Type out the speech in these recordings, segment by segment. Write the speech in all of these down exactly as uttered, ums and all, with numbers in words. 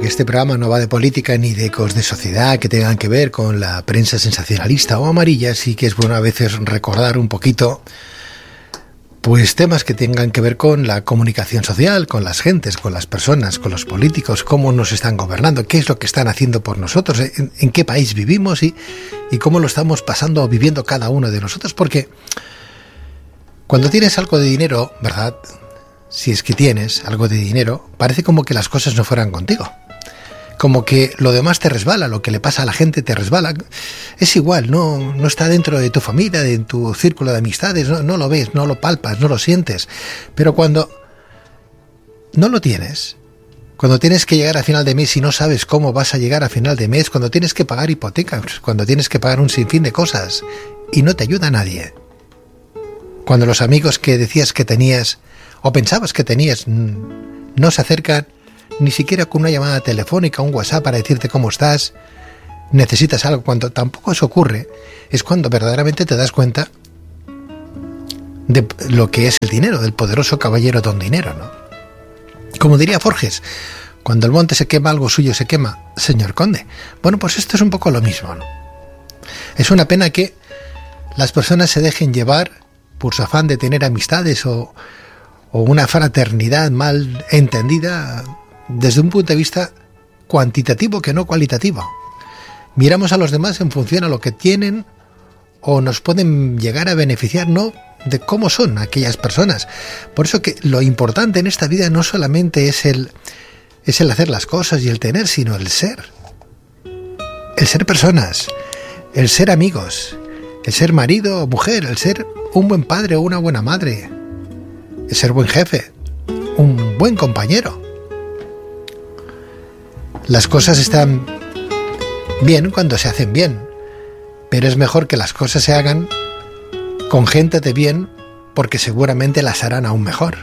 que este programa no va de política ni de ecos de sociedad que tengan que ver con la prensa sensacionalista o amarilla, sí que es bueno a veces recordar un poquito pues temas que tengan que ver con la comunicación social, con las gentes, con las personas, con los políticos, cómo nos están gobernando, qué es lo que están haciendo por nosotros, en, en qué país vivimos y, y cómo lo estamos pasando o viviendo cada uno de nosotros, porque cuando tienes algo de dinero, ¿verdad?, si es que tienes algo de dinero, parece como que las cosas no fueran contigo. Como que lo demás te resbala, lo que le pasa a la gente te resbala. Es igual, no, no está dentro de tu familia, de tu círculo de amistades, no, no lo ves, no lo palpas, no lo sientes. Pero cuando no lo tienes, cuando tienes que llegar a final de mes y no sabes cómo vas a llegar a final de mes, cuando tienes que pagar hipotecas, cuando tienes que pagar un sinfín de cosas y no te ayuda nadie. Cuando los amigos que decías que tenías o pensabas que tenías no se acercan ni siquiera con una llamada telefónica, un WhatsApp para decirte cómo estás, necesitas algo, cuando tampoco eso ocurre, es cuando verdaderamente te das cuenta de lo que es el dinero, del poderoso caballero don dinero, ¿no? Como diría Forges, cuando el monte se quema, algo suyo se quema, señor conde. Bueno, pues esto es un poco lo mismo, ¿no? Es una pena que las personas se dejen llevar por su afán de tener amistades o, o una fraternidad mal entendida desde un punto de vista cuantitativo que no cualitativo. Miramos a los demás en función a lo que tienen o nos pueden llegar a beneficiar, no de cómo son aquellas personas. Por eso que lo importante en esta vida no solamente es el, es el hacer las cosas y el tener, sino el ser. El ser personas, el ser amigos, el ser marido o mujer, el ser un buen padre o una buena madre, el ser buen jefe, un buen compañero. Las cosas están bien cuando se hacen bien, pero es mejor que las cosas se hagan con gente de bien, porque seguramente las harán aún mejor.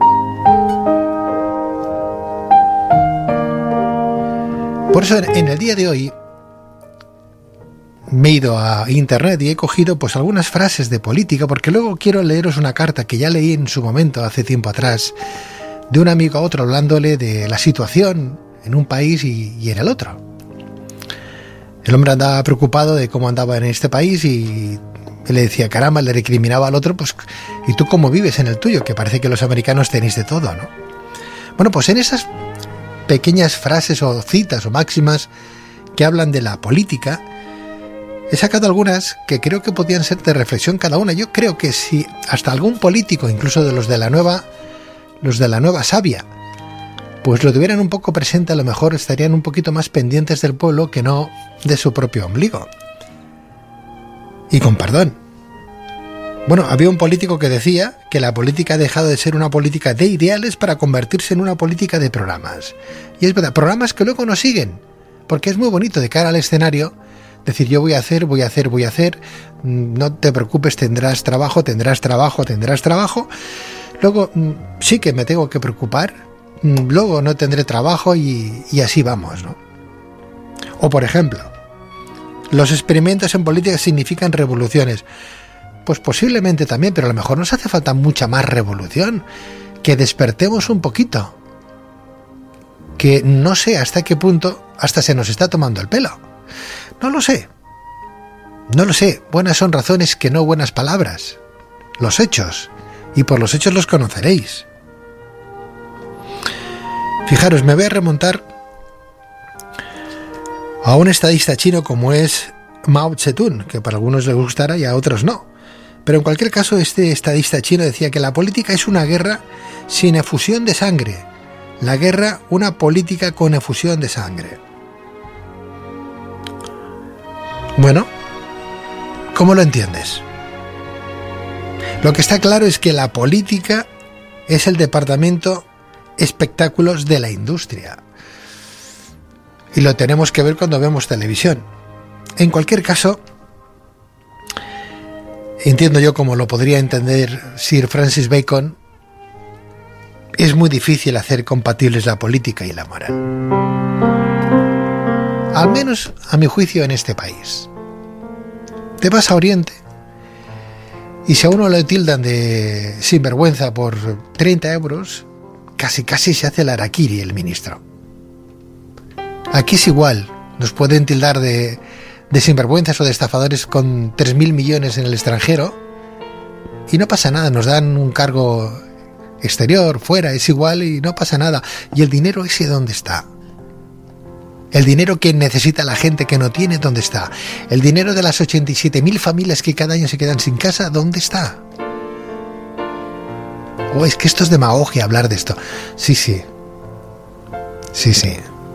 Por eso en el día de hoy me he ido a internet y he cogido pues algunas frases de política, porque luego quiero leeros una carta que ya leí en su momento hace tiempo atrás, de un amigo a otro hablándole de la situación en un país y, y en el otro. El hombre andaba preocupado de cómo andaba en este país y le decía, caramba, le recriminaba al otro, pues, ¿y tú cómo vives en el tuyo? Que parece que los americanos tenéis de todo, ¿no? Bueno, pues en esas pequeñas frases o citas o máximas que hablan de la política, he sacado algunas que creo que podían ser de reflexión cada una. Yo creo que si hasta algún político, incluso de los de la nueva, los de la nueva savia, pues lo tuvieran un poco presente, a lo mejor estarían un poquito más pendientes del pueblo que no de su propio ombligo. Y con perdón. Bueno, había un político que decía que la política ha dejado de ser una política de ideales para convertirse en una política de programas. Y es verdad, programas que luego no siguen, porque es muy bonito de cara al escenario decir yo voy a hacer, voy a hacer, voy a hacer, no te preocupes, tendrás trabajo, tendrás trabajo, tendrás trabajo. Luego sí que me tengo que preocupar, luego no tendré trabajo y, y así vamos, ¿no? O por ejemplo, los experimentos en política significan revoluciones. Pues posiblemente también, pero a lo mejor nos hace falta mucha más revolución, que despertemos un poquito, que no sé hasta qué punto hasta se nos está tomando el pelo. No lo sé, no lo sé, buenas son razones que no buenas palabras, los hechos, y por los hechos los conoceréis. Fijaros, me voy a remontar a un estadista chino como es Mao Zedong, que para algunos les gustará y a otros no. Pero en cualquier caso, este estadista chino decía que la política es una guerra sin efusión de sangre. La guerra, una política con efusión de sangre. Bueno, ¿cómo lo entiendes? Lo que está claro es que la política es el departamento espectáculos de la industria. Y lo tenemos que ver cuando vemos televisión. En cualquier caso, entiendo yo como lo podría entender Sir Francis Bacon, es muy difícil hacer compatibles la política y la moral. Al menos a mi juicio en este país. Te vas a Oriente y si a uno le tildan de sinvergüenza por treinta euros, casi casi se hace el harakiri el ministro. Aquí es igual, nos pueden tildar de, de sinvergüenzas o de estafadores con tres mil millones en el extranjero y no pasa nada, nos dan un cargo exterior, fuera, es igual y no pasa nada. ¿Y el dinero ese dónde está? El dinero que necesita la gente que no tiene, ¿dónde está? El dinero de las ochenta y siete mil familias que cada año se quedan sin casa, ¿dónde está? Oh, es que esto es demagogia hablar de esto. Sí, sí. Sí, sí.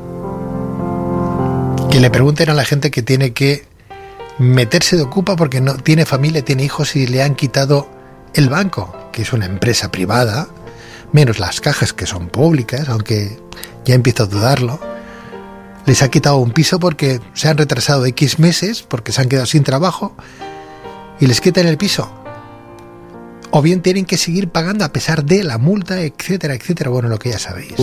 Que le pregunten a la gente que tiene que meterse de ocupa porque no tiene familia, tiene hijos y le han quitado el banco, que es una empresa privada, menos las cajas que son públicas, aunque ya empiezo a dudarlo. Les ha quitado un piso porque se han retrasado X meses, porque se han quedado sin trabajo y les quitan el piso. O bien tienen que seguir pagando a pesar de la multa, etcétera, etcétera. Bueno, lo que ya sabéis.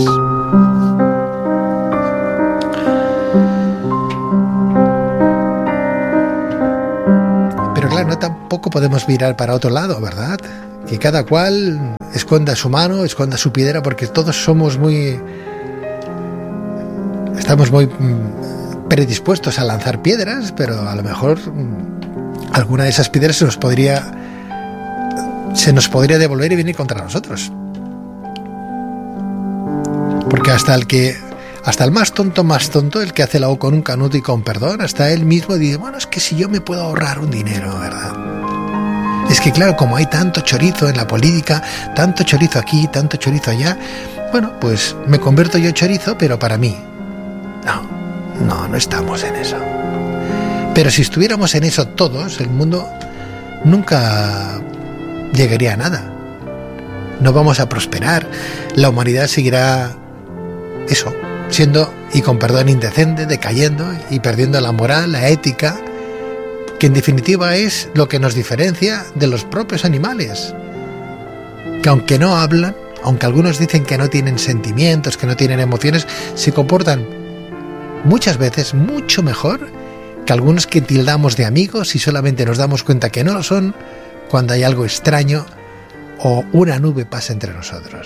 Pero claro, no tampoco podemos mirar para otro lado, ¿verdad? Que cada cual esconda su mano, esconda su piedra, porque todos somos muy... Estamos muy predispuestos a lanzar piedras, pero a lo mejor alguna de esas piedras se nos podría... se nos podría devolver y venir contra nosotros. Porque hasta el que hasta el más tonto más tonto, el que hace la O con un canuto y con perdón, hasta él mismo dice, bueno, es que si yo me puedo ahorrar un dinero, ¿verdad? Es que claro, como hay tanto chorizo en la política, tanto chorizo aquí, tanto chorizo allá, bueno, pues me convierto yo en chorizo, pero para mí. No, no, no estamos en eso. Pero si estuviéramos en eso todos, el mundo nunca llegaría a nada. No vamos a prosperar. La humanidad seguirá eso, siendo, y con perdón, indecente, decayendo y perdiendo la moral, la ética, que en definitiva es lo que nos diferencia de los propios animales, que aunque no hablan, aunque algunos dicen que no tienen sentimientos, que no tienen emociones, se comportan muchas veces mucho mejor que algunos que tildamos de amigos y solamente nos damos cuenta que no lo son cuando hay algo extraño o una nube pasa entre nosotros.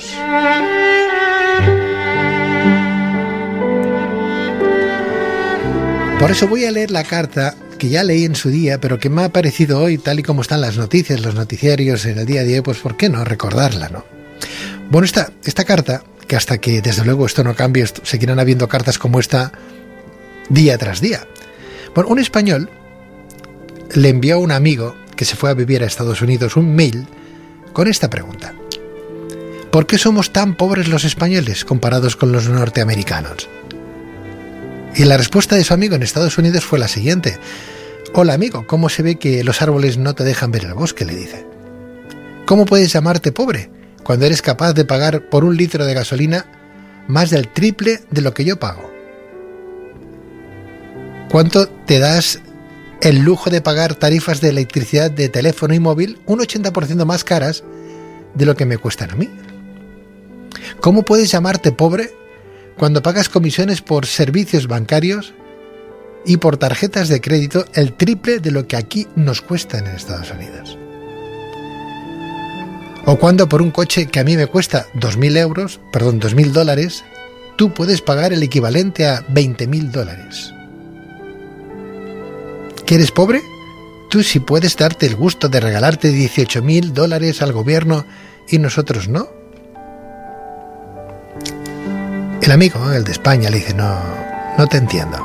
Por eso voy a leer la carta que ya leí en su día, pero que me ha parecido hoy, tal y como están las noticias, los noticiarios en el día a día, pues ¿por qué no recordarla, no? Bueno, esta, esta carta, que hasta que desde luego esto no cambie, esto, seguirán habiendo cartas como esta día tras día. Bueno, un español le envió a un amigo que se fue a vivir a Estados Unidos un mail con esta pregunta: ¿por qué somos tan pobres los españoles comparados con los norteamericanos? Y la respuesta de su amigo en Estados Unidos fue la siguiente: hola amigo, ¿cómo se ve que los árboles no te dejan ver el bosque?, le dice. ¿Cómo puedes llamarte pobre cuando eres capaz de pagar por un litro de gasolina más del triple de lo que yo pago? ¿Cuánto te das el lujo de pagar tarifas de electricidad, de teléfono y móvil un ochenta por ciento más caras de lo que me cuestan a mí? ¿Cómo puedes llamarte pobre cuando pagas comisiones por servicios bancarios y por tarjetas de crédito el triple de lo que aquí nos cuestan en Estados Unidos? O cuando por un coche que a mí me cuesta dos mil euros, perdón, dos mil dólares, tú puedes pagar el equivalente a veinte mil dólares. ¿Que eres pobre? Tú sí puedes darte el gusto de regalarte dieciocho mil dólares al gobierno y nosotros no. El amigo, el de España, le dice, no, no te entiendo.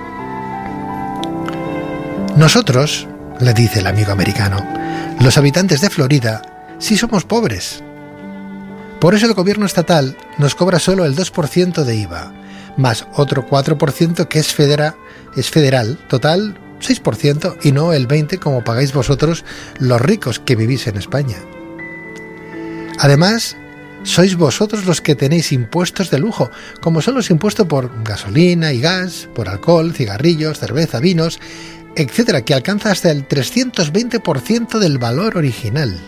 Nosotros, le dice el amigo americano, los habitantes de Florida, sí somos pobres. Por eso el gobierno estatal nos cobra solo el dos por ciento de I V A, más otro cuatro por ciento que es, federa, es federal, total seis por ciento, y no el veinte por ciento como pagáis vosotros los ricos que vivís en España. Además, sois vosotros los que tenéis impuestos de lujo, como son los impuestos por gasolina y gas, por alcohol, cigarrillos, cerveza, vinos, etcétera, que alcanza hasta el trescientos veinte por ciento del valor original.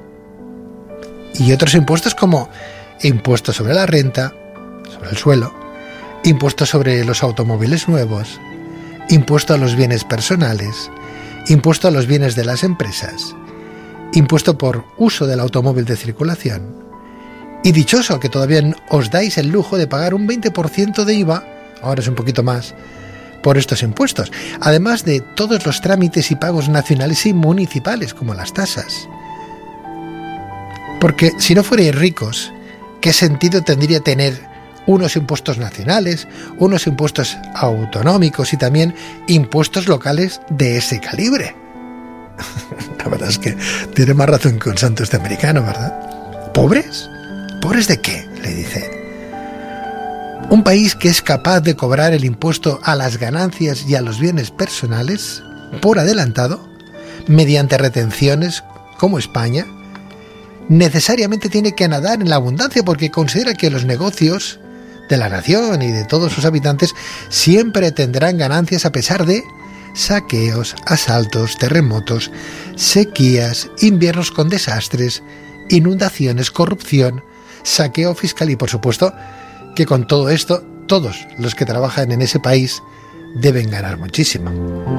Y otros impuestos como impuestos sobre la renta, sobre el suelo, impuestos sobre los automóviles nuevos, impuesto a los bienes personales, impuesto a los bienes de las empresas, impuesto por uso del automóvil de circulación. Y dichoso que todavía os dais el lujo de pagar un veinte por ciento de I V A ahora es un poquito más, por estos impuestos, además de todos los trámites y pagos nacionales y municipales, como las tasas. Porque si no fuerais ricos, ¿qué sentido tendría tener unos impuestos nacionales, unos impuestos autonómicos y también impuestos locales de ese calibre? La verdad es que tiene más razón que un santo este americano, ¿verdad? ¿Pobres? ¿Pobres de qué?, le dice. Un país que es capaz de cobrar el impuesto a las ganancias y a los bienes personales por adelantado, mediante retenciones, como España, necesariamente tiene que nadar en la abundancia porque considera que los negocios de la nación y de todos sus habitantes siempre tendrán ganancias a pesar de saqueos, asaltos, terremotos, sequías, inviernos con desastres, inundaciones, corrupción, saqueo fiscal y, por supuesto, que con todo esto, todos los que trabajan en ese país deben ganar muchísimo.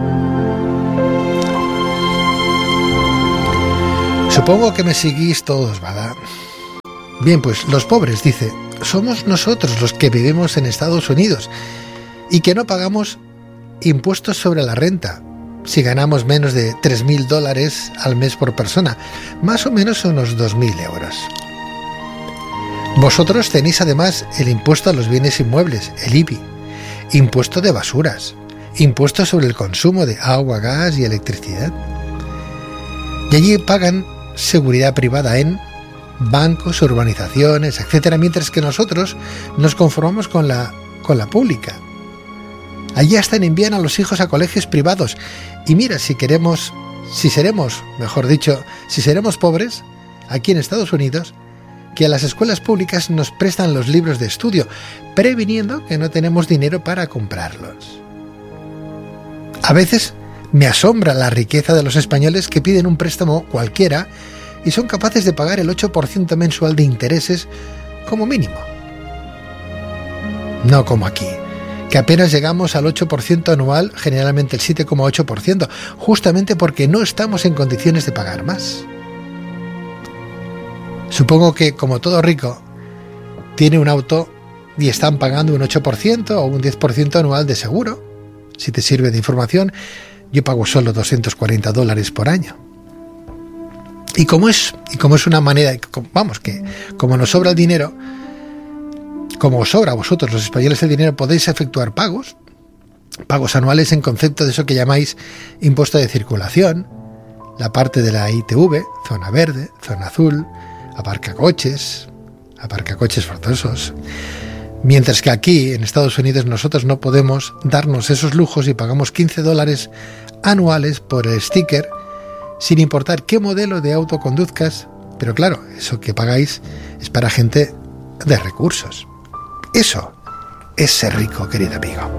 Supongo que me seguís todos, ¿verdad? Bien, pues los pobres, dice, somos nosotros los que vivimos en Estados Unidos y que no pagamos impuestos sobre la renta si ganamos menos de tres mil dólares al mes por persona, más o menos unos dos mil euros. Vosotros tenéis además el impuesto a los bienes inmuebles, el I B I, impuesto de basuras, impuesto sobre el consumo de agua, gas y electricidad. Y allí pagan seguridad privada en bancos, urbanizaciones, etcétera, mientras que nosotros nos conformamos con la, con la pública. Allí hasta envían a los hijos a colegios privados. Y mira, si queremos, si seremos, mejor dicho, si seremos pobres, aquí en Estados Unidos, que a las escuelas públicas nos prestan los libros de estudio, previniendo que no tenemos dinero para comprarlos. A veces me asombra la riqueza de los españoles que piden un préstamo cualquiera y son capaces de pagar el ocho por ciento mensual de intereses como mínimo. No como aquí, que apenas llegamos al ocho por ciento anual, generalmente el siete coma ocho por ciento, justamente porque no estamos en condiciones de pagar más. Supongo que, como todo rico, tiene un auto y están pagando un ocho por ciento o un diez por ciento anual de seguro. Si te sirve de información, yo pago solo doscientos cuarenta dólares por año. Y como es, y como es una manera, vamos, que como nos sobra el dinero, como os sobra a vosotros los españoles el dinero, podéis efectuar pagos, pagos anuales en concepto de eso que llamáis impuesto de circulación, la parte de la I T V, zona verde, zona azul, aparcacoches, aparcacoches forzosos. Mientras que aquí, en Estados Unidos, nosotros no podemos darnos esos lujos y pagamos quince dólares anuales por el sticker, sin importar qué modelo de auto conduzcas. Pero claro, eso que pagáis es para gente de recursos. Eso es ser rico, querido amigo.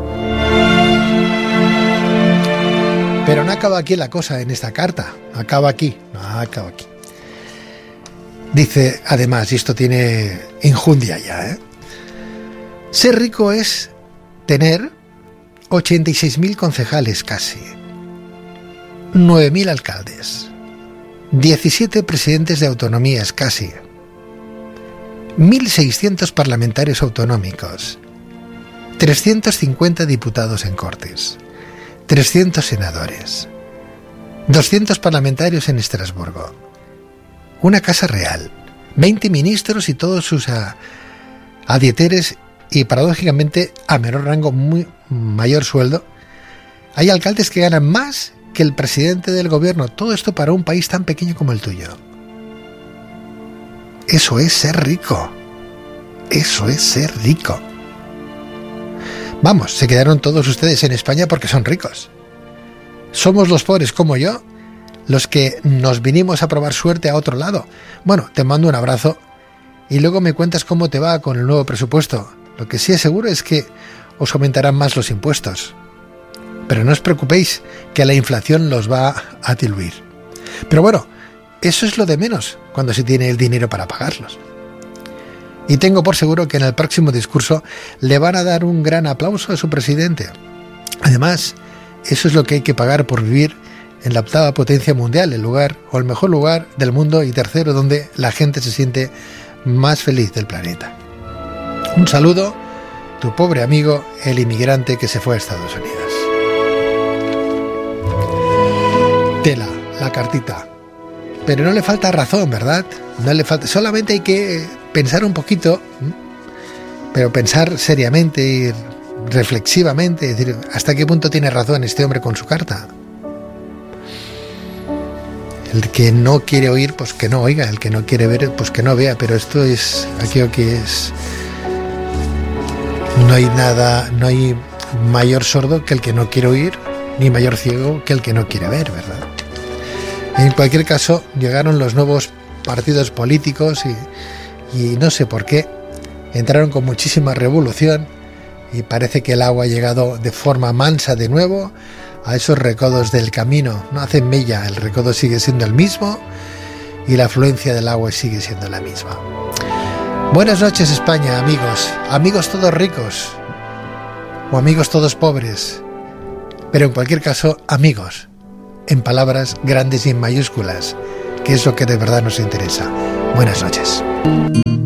Pero no acaba aquí la cosa en esta carta. No acaba aquí, no acaba aquí. Dice, además, y esto tiene injundia ya, ¿eh? Ser rico es tener ochenta y seis mil concejales casi, nueve mil alcaldes, diecisiete presidentes de autonomías casi, mil seiscientos parlamentarios autonómicos, trescientos cincuenta diputados en Cortes, trescientos senadores, doscientos parlamentarios en Estrasburgo, una casa real, veinte ministros y todos sus a, adieteres y paradójicamente a menor rango, muy mayor sueldo. Hay alcaldes que ganan más que el presidente del gobierno. Todo esto para un país tan pequeño como el tuyo. Eso es ser rico. Eso es ser rico. Vamos, se quedaron todos ustedes en España porque son ricos. Somos los pobres como yo los que nos vinimos a probar suerte a otro lado. Bueno, te mando un abrazo y luego me cuentas cómo te va con el nuevo presupuesto. Lo que sí es seguro es que os aumentarán más los impuestos. Pero no os preocupéis, que la inflación los va a diluir. Pero bueno, eso es lo de menos cuando se tiene el dinero para pagarlos. Y tengo por seguro que en el próximo discurso le van a dar un gran aplauso a su presidente. Además, eso es lo que hay que pagar por vivir en la octava potencia mundial, el lugar o el mejor lugar del mundo y tercero donde la gente se siente más feliz del planeta. Un saludo tu pobre amigo, el inmigrante que se fue a Estados Unidos. Tela, la cartita. Pero no le falta razón, ¿verdad? No le falta, solamente hay que pensar un poquito, pero pensar seriamente y reflexivamente, es decir, ¿hasta qué punto tiene razón este hombre con su carta? El que no quiere oír, pues que no oiga, el que no quiere ver, pues que no vea, pero esto es aquello que es... No hay nada, no hay mayor sordo que el que no quiere oír, ni mayor ciego que el que no quiere ver, ¿verdad? En cualquier caso, llegaron los nuevos partidos políticos y, y no sé por qué, entraron con muchísima revolución y parece que el agua ha llegado de forma mansa de nuevo a esos recodos del camino. No hacen mella, el recodo sigue siendo el mismo y la afluencia del agua sigue siendo la misma. Buenas noches, España, amigos, amigos todos ricos o amigos todos pobres, pero en cualquier caso, amigos, en palabras grandes y en mayúsculas, que es lo que de verdad nos interesa. Buenas noches.